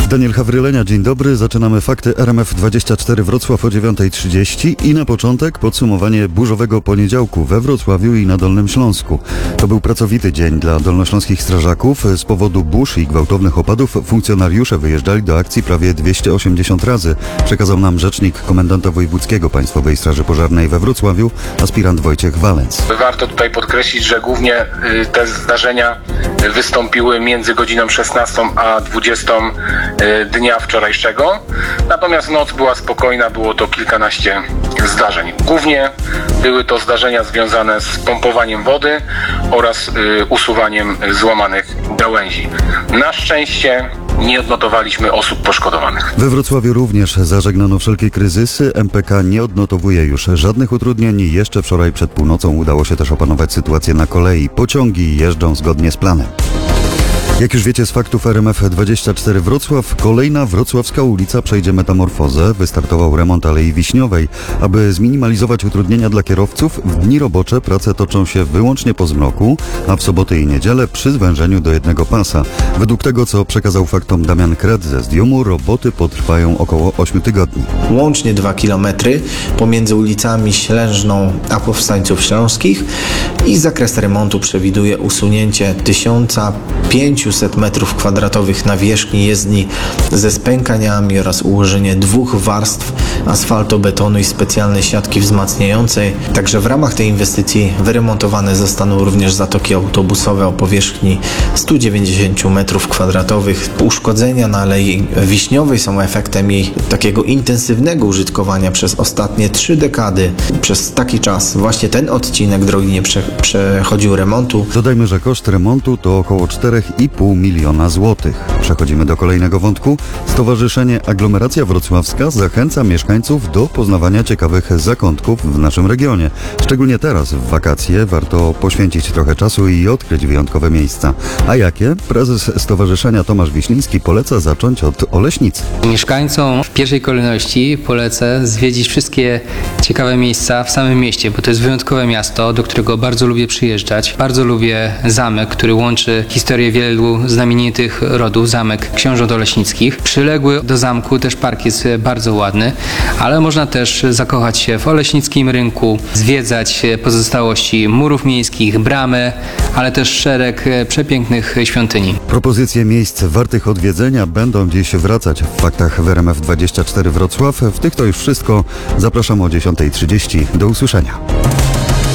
Daniel Hawrylenia, dzień dobry. Zaczynamy fakty RMF24 Wrocław o 9:30 i na początek podsumowanie burzowego poniedziałku we Wrocławiu i na Dolnym Śląsku. To był pracowity dzień dla dolnośląskich strażaków. Z powodu burz i gwałtownych opadów funkcjonariusze wyjeżdżali do akcji prawie 280 razy. Przekazał nam rzecznik komendanta wojewódzkiego Państwowej Straży Pożarnej we Wrocławiu, aspirant Wojciech Walęc. Warto tutaj podkreślić, że głównie te zdarzenia wystąpiły między godziną 16 a 20 dnia wczorajszego. Natomiast noc była spokojna, było to kilkanaście zdarzeń. Głównie były to zdarzenia związane z pompowaniem wody oraz usuwaniem złamanych gałęzi. Na szczęście nie odnotowaliśmy osób poszkodowanych. We Wrocławiu również zażegnano wszelkie kryzysy. MPK nie odnotowuje już żadnych utrudnień. Jeszcze wczoraj przed północą udało się też opanować sytuację na kolei. Pociągi jeżdżą zgodnie z planem. Jak już wiecie z faktów RMF24 Wrocław, kolejna wrocławska ulica przejdzie metamorfozę. Wystartował remont Alei Wiśniowej. Aby zminimalizować utrudnienia dla kierowców, w dni robocze prace toczą się wyłącznie po zmroku, a w soboty i niedzielę przy zwężeniu do jednego pasa. Według tego, co przekazał faktom Damian Kret ze Zdiumu, roboty potrwają około 8 tygodni. Łącznie 2 km pomiędzy ulicami Ślężną a Powstańców Śląskich i zakres remontu przewiduje usunięcie 1500 m2 nawierzchni jezdni ze spękaniami oraz ułożenie 2 warstw asfaltobetonu i specjalnej siatki wzmacniającej. Także w ramach tej inwestycji wyremontowane zostaną również zatoki autobusowe o powierzchni 190 m2. Uszkodzenia na Alei Wiśniowej są efektem jej takiego intensywnego użytkowania przez ostatnie 3 dekady. Przez taki czas właśnie ten odcinek drogi nie przechodził remontu. Dodajmy, że koszt remontu to około 4,5 miliona złotych. Przechodzimy do kolejnego wątku. Stowarzyszenie Aglomeracja Wrocławska zachęca mieszkańców do poznawania ciekawych zakątków w naszym regionie. Szczególnie teraz, w wakacje, warto poświęcić trochę czasu i odkryć wyjątkowe miejsca. A jakie? Prezes stowarzyszenia Tomasz Wiśliński poleca zacząć od Oleśnicy. Mieszkańcom w pierwszej kolejności polecę zwiedzić wszystkie ciekawe miejsca w samym mieście, bo to jest wyjątkowe miasto, do którego bardzo lubię przyjeżdżać. Bardzo lubię zamek, który łączy historię wielu znamienitych rodów, zamek książąt oleśnickich. Przyległy do zamku też park jest bardzo ładny, ale można też zakochać się w Oleśnickim Rynku, zwiedzać pozostałości murów miejskich, bramy, ale też szereg przepięknych świątyni. Propozycje miejsc wartych odwiedzenia będą dziś wracać w faktach w RMF24 Wrocław. W tych to już wszystko. Zapraszam o 10:30. Do usłyszenia.